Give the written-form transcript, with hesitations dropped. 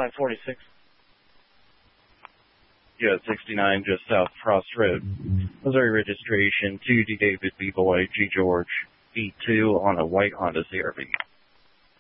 546. Yeah, 69, just south Frost Road. Missouri registration 2D David B. Boy G. George B2 on a white Honda CRV.